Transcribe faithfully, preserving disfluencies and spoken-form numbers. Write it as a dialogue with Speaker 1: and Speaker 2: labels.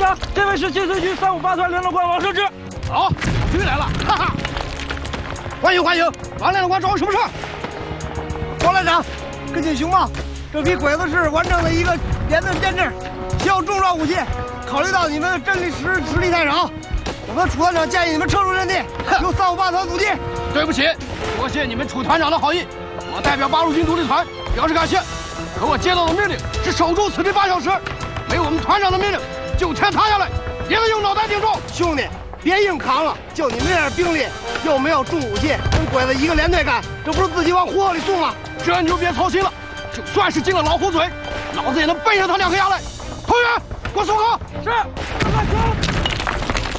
Speaker 1: 长，这位是晋绥区三五八团联络官王胜之。
Speaker 2: 好，局来了，哈哈！欢迎欢迎，王联络官找我什么事儿？
Speaker 3: 王连长，跟紧情报，这批鬼子是完成了一个连的编制，需要重装武器。考虑到你们阵地实实力太少，我们楚团长建议你们撤出阵地，由三五八团阻击。
Speaker 2: 对不起，多谢你们楚团长的好意，我代表八路军独立团表示感谢。可我接到的命令是守住此地八小时，没有我们团长的命令，就天塌下来，也得用脑袋顶住。
Speaker 3: 兄弟，别硬扛了，就你们这点兵力，又没有重武器，跟鬼子一个连队干，这不是自己往虎口里送吗？
Speaker 2: 这你就别操心了，就算是进了老虎嘴，老子也能背上他两颗牙来。同学，给我松口。
Speaker 1: 是，快走。